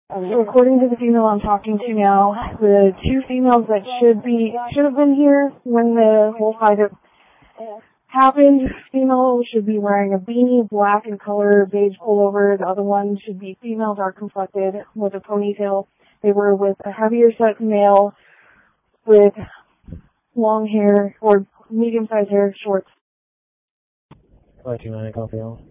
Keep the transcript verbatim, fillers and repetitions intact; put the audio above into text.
So according to the female I'm talking to now, the two females that should be should have been here when the whole fight happened, female should be wearing a beanie, black in color, beige pullover. The other one should be female, dark complected, with a ponytail. They were with a heavier set male with long hair or medium-sized hair, shorts. five two nine, copy all.